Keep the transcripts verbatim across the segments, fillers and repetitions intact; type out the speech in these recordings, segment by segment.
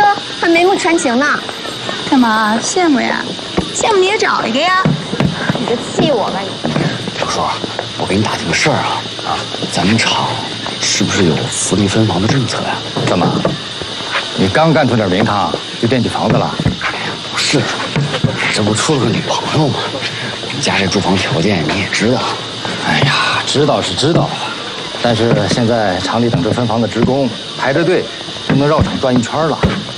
还眉目传情呢。 干嘛羡慕呀？羡慕你也找一个呀。 你就气我吧你。 刘叔，我给你打听个事儿啊啊，咱们厂是不是有福利分房的政策呀？ 干嘛？你刚干出点名堂就惦记房子了？ 不是，这不处了个女朋友吗？我们家这住房条件你也知道。 哎呀，知道是知道，但是现在厂里等着分房的职工排着队，都能绕场转一圈了。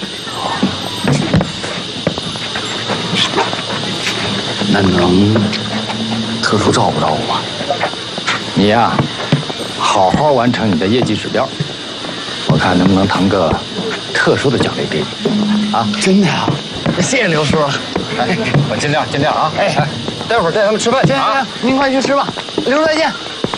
那能特殊照顾照顾吗？ 你呀，好好完成你的业绩指标，我看能不能腾个特殊的奖励给你。啊， 真的呀？谢谢刘叔。 哎，我尽量尽量啊。哎，待会儿带他们吃饭去啊。 您快去吃吧，刘叔再见。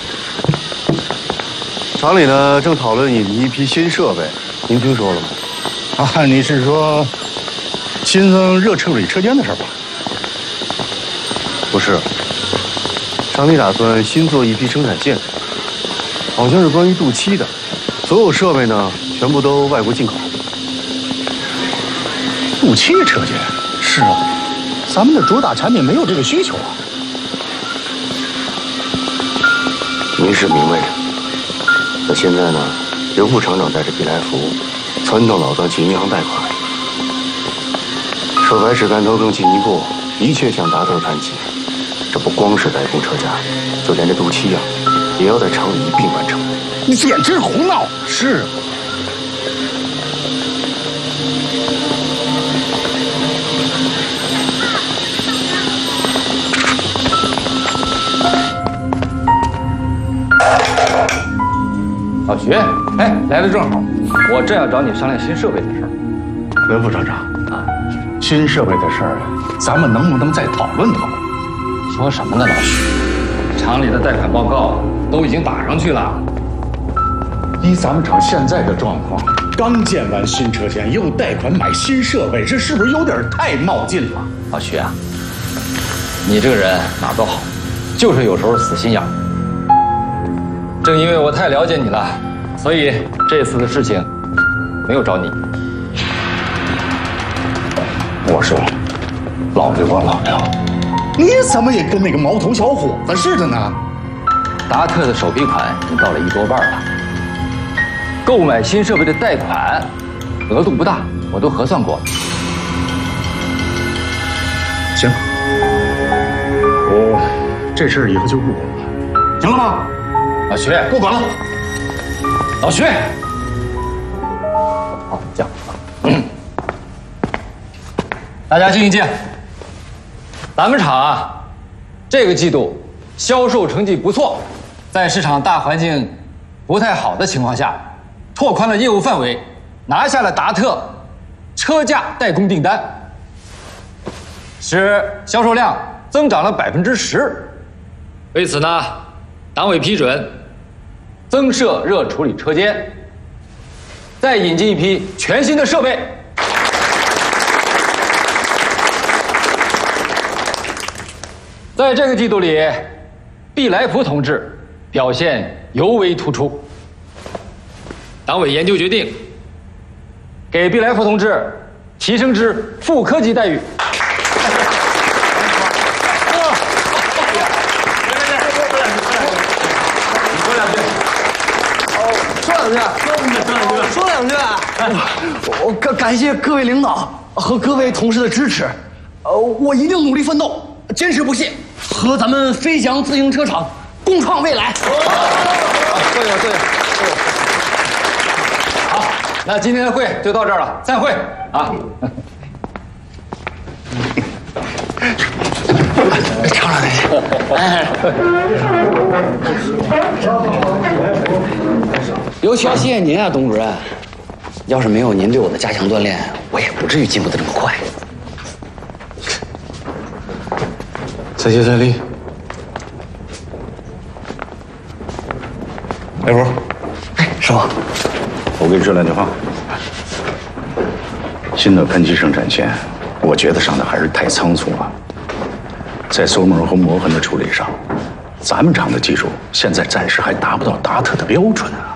厂里呢正讨论引进一批新设备，您听说了吗？ 啊，你是说新增热处理车间的事吧？ 不是，厂里打算新做一批生产线，好像是关于镀漆的，所有设备呢全部都外国进口。 镀漆车间？是啊，咱们的主打产品没有这个需求啊。 您是明白的。那现在呢，刘副厂长带着毕来福撺掇老张去银行贷款，设白氏干头更进一步，一切向达特看齐。这不光是代工车架，就连这镀漆呀、啊，也要在厂里一并完成。 你简直是胡闹！是。 老徐，哎，来的正好，我正要找你商量新设备的事儿。 刘副厂长啊，新设备的事儿，咱们能不能再讨论讨论？ 说什么呢，老徐？厂里的贷款报告都已经打上去了。 依咱们厂现在的状况，刚建完新车间，又贷款买新设备，这是不是有点太冒进了？ 老徐啊，你这个人哪都好，就是有时候死心眼儿。正因为我太了解你了，所以这次的事情没有找你。 我说，老刘啊老刘，你怎么也跟那个毛头小伙子似的呢？ 达特的首批款已经到了一多半了，购买新设备的贷款额度不大，我都核算过了。 行，我这事儿以后就不管了，行了吗？ 老徐， 不管了。 老徐，好，这样，嗯，大家静一静。咱们厂啊，这个季度销售成绩不错，在市场大环境不太好的情况下，拓宽了业务范围，拿下了达特车架代工订单，使销售量增长了百分之十。为此呢，党委批准增设热处理车间，再引进一批全新的设备。在这个季度里，毕来福同志表现尤为突出。党委研究决定，给毕来福同志提升至副科级待遇。 说两句啊！我感感谢各位领导和各位同事的支持，呃，我一定努力奋斗，坚持不懈，和咱们飞翔自行车厂共创未来。 对呀，对呀，对呀。好，那今天的会就到这儿了，散会啊！ 厂长再见。哎，尤其要谢谢您啊，董主任。要是没有您对我的加强锻炼，我也不至于进步的这么快。 再接再厉。 来福， 哎，师傅， 我给你说两句话。新的喷漆生产线，我觉得上的还是太仓促了。在缩膜和磨痕的处理上，咱们厂的技术现在暂时还达不到达特的标准啊。